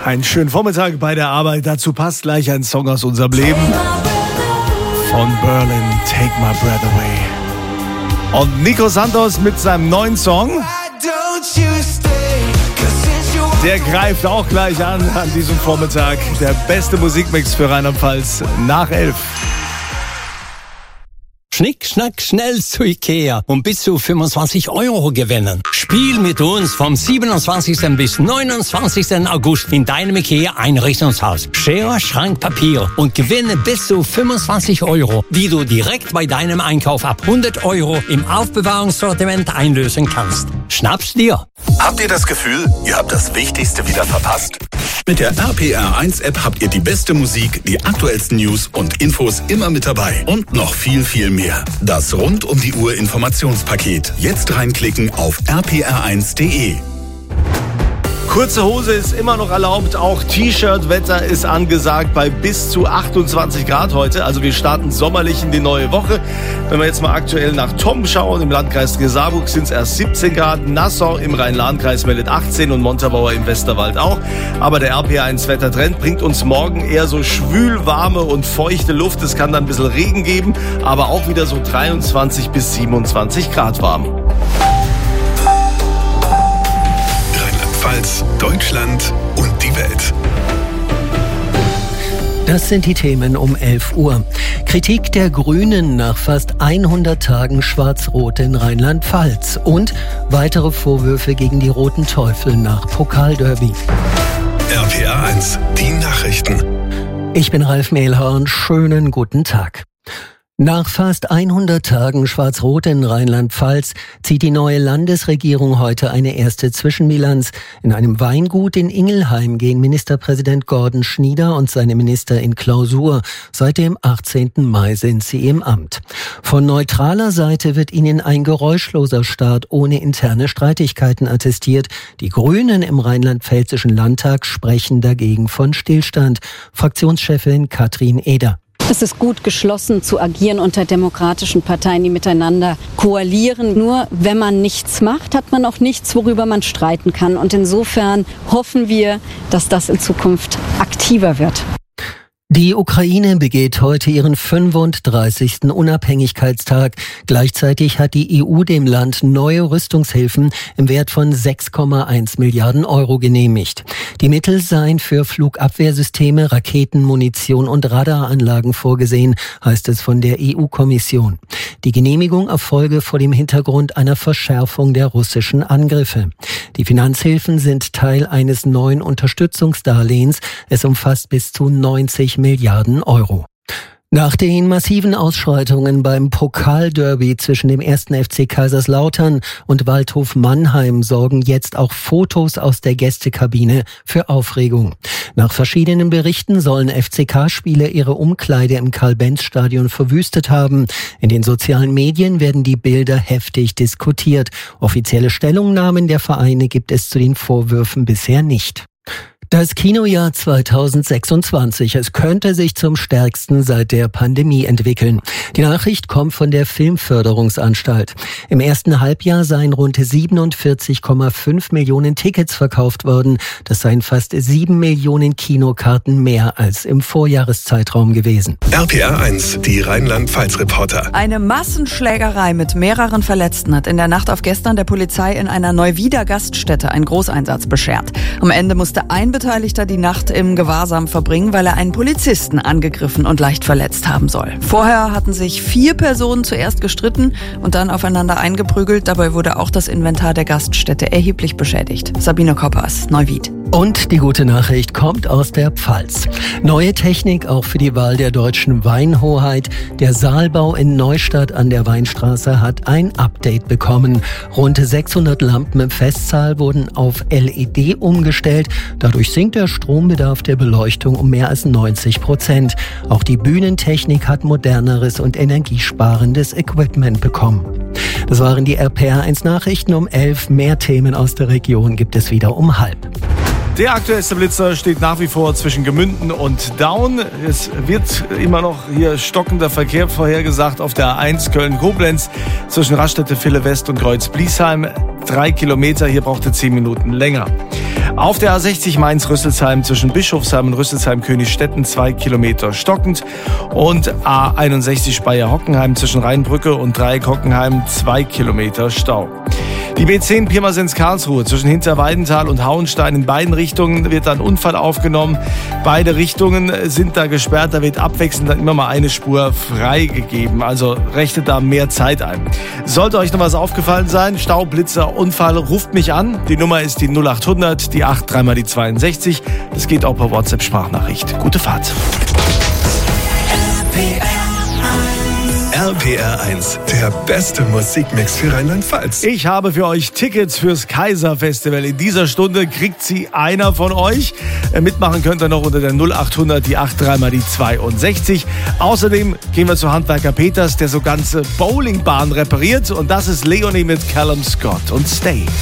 Einen schönen Vormittag bei der Arbeit. Dazu passt gleich ein Song aus unserem Leben. Von Berlin, Take My Breath Away. Und Nico Santos mit seinem neuen Song. Der greift auch gleich an diesem Vormittag. Der beste Musikmix für Rheinland-Pfalz nach 11. Schnick, schnack, schnell zu Ikea und bis zu 25 € gewinnen. Spiel mit uns vom 27. bis 29. August in deinem Ikea-Einrichtungshaus. Schere, Schrank, Papier und gewinne bis zu 25 €, die du direkt bei deinem Einkauf ab 100 € im Aufbewahrungssortiment einlösen kannst. Schnapp's dir! Habt ihr das Gefühl, ihr habt das Wichtigste wieder verpasst? Mit der RPR1-App habt ihr die beste Musik, die aktuellsten News und Infos immer mit dabei. Und noch viel, viel mehr. Das rund um die Uhr Informationspaket. Jetzt reinklicken auf rpr1.de. Kurze Hose ist immer noch erlaubt, auch T-Shirt-Wetter ist angesagt bei bis zu 28 Grad heute. Also wir starten sommerlich in die neue Woche. Wenn wir jetzt mal aktuell nach Tom schauen, im Landkreis Saarburg sind es erst 17 Grad, Nassau im Rhein-Lahn-Kreis meldet 18 und Montabaur im Westerwald auch. Aber der RPR1-Wettertrend bringt uns morgen eher so schwül, warme und feuchte Luft. Es kann dann ein bisschen Regen geben, aber auch wieder so 23 bis 27 Grad warm. Deutschland und die Welt. Das sind die Themen um 11 Uhr. Kritik der Grünen nach fast 100 Tagen Schwarz-Rot in Rheinland-Pfalz und weitere Vorwürfe gegen die Roten Teufel nach Pokalderby. RPR1, die Nachrichten. Ich bin Ralf Mehlhorn, schönen guten Tag. Nach fast 100 Tagen Schwarz-Rot in Rheinland-Pfalz zieht die neue Landesregierung heute eine erste Zwischenbilanz. In einem Weingut in Ingelheim gehen Ministerpräsident Gordon Schnieder und seine Minister in Klausur. Seit dem 18. Mai sind sie im Amt. Von neutraler Seite wird ihnen ein geräuschloser Start ohne interne Streitigkeiten attestiert. Die Grünen im rheinland-pfälzischen Landtag sprechen dagegen von Stillstand. Fraktionschefin Katrin Eder. Es ist gut, geschlossen zu agieren unter demokratischen Parteien, die miteinander koalieren. Nur wenn man nichts macht, hat man auch nichts, worüber man streiten kann. Und insofern hoffen wir, dass das in Zukunft aktiver wird. Die Ukraine begeht heute ihren 35. Unabhängigkeitstag. Gleichzeitig hat die EU dem Land neue Rüstungshilfen im Wert von 6,1 Milliarden € genehmigt. Die Mittel seien für Flugabwehrsysteme, Raketen, Munition und Radaranlagen vorgesehen, heißt es von der EU-Kommission. Die Genehmigung erfolge vor dem Hintergrund einer Verschärfung der russischen Angriffe. Die Finanzhilfen sind Teil eines neuen Unterstützungsdarlehens. Es umfasst bis zu 90 Milliarden €. Nach den massiven Ausschreitungen beim Pokalderby zwischen dem 1. FC Kaiserslautern und Waldhof Mannheim sorgen jetzt auch Fotos aus der Gästekabine für Aufregung. Nach verschiedenen Berichten sollen FCK-Spieler ihre Umkleide im Karl-Benz-Stadion verwüstet haben. In den sozialen Medien werden die Bilder heftig diskutiert. Offizielle Stellungnahmen der Vereine gibt es zu den Vorwürfen bisher nicht. Das Kinojahr 2026, es könnte sich zum stärksten seit der Pandemie entwickeln. Die Nachricht kommt von der Filmförderungsanstalt. Im ersten Halbjahr seien rund 47,5 Millionen Tickets verkauft worden. Das seien fast 7 Millionen Kinokarten mehr als im Vorjahreszeitraum gewesen. RPR1, die Rheinland-Pfalz-Reporter. Eine Massenschlägerei mit mehreren Verletzten hat in der Nacht auf gestern der Polizei in einer Neuwieder Gaststätte einen Großeinsatz beschert. Am Ende musste ein Beteiligter die Nacht im Gewahrsam verbringen, weil er einen Polizisten angegriffen und leicht verletzt haben soll. Vorher hatten sich 4 Personen zuerst gestritten und dann aufeinander eingeprügelt. Dabei wurde auch das Inventar der Gaststätte erheblich beschädigt. Sabine Koppers, Neuwied. Und die gute Nachricht kommt aus der Pfalz. Neue Technik auch für die Wahl der deutschen Weinhoheit. Der Saalbau in Neustadt an der Weinstraße hat ein Update bekommen. Rund 600 Lampen im Festsaal wurden auf LED umgestellt. Dadurch sinkt der Strombedarf der Beleuchtung um mehr als 90%. Auch die Bühnentechnik hat moderneres und energiesparendes Equipment bekommen. Das waren die RPR1 Nachrichten um 11. Mehr Themen aus der Region gibt es wieder um 12:30. Der aktuellste Blitzer steht nach wie vor zwischen Gemünden und Daun. Es wird immer noch hier stockender Verkehr vorhergesagt auf der A1 Köln-Koblenz zwischen Raststätte Ville West und Kreuz-Bliesheim. 3 Kilometer, hier braucht ihr 10 Minuten länger. Auf der A60 Mainz-Rüsselsheim zwischen Bischofsheim und Rüsselsheim-Königsstetten 2 Kilometer stockend. Und A61 Speyer-Hockenheim zwischen Rheinbrücke und Dreieck Hockenheim 2 Kilometer Stau. Die B10 Pirmasens-Karlsruhe zwischen Hinterweidenthal und Hauenstein in beiden Richtungen wird ein Unfall aufgenommen. Beide Richtungen sind da gesperrt, da wird abwechselnd dann immer mal eine Spur freigegeben. Also rechnet da mehr Zeit ein. Sollte euch noch was aufgefallen sein, Stau, Blitzer, Unfall, ruft mich an. Die Nummer ist die 0800, die 8 3 mal die 62. Das geht auch per WhatsApp-Sprachnachricht. Gute Fahrt. RPR 1, der beste Musikmix für Rheinland-Pfalz. Ich habe für euch Tickets fürs Kaiser-Festival. In dieser Stunde kriegt sie einer von euch. Mitmachen könnt ihr noch unter der 0800, die 8 3 mal die 62. Außerdem gehen wir zu Handwerker Peters, der so ganze Bowlingbahnen repariert. Und das ist Leonie mit Callum Scott und Stay.